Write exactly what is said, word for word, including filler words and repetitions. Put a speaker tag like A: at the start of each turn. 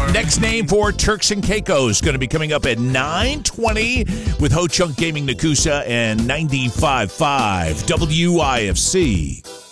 A: Next name for Turks and Caicos going to be coming up at nine twenty with Ho Chunk Gaming Nakusa and ninety-five point five W I F C.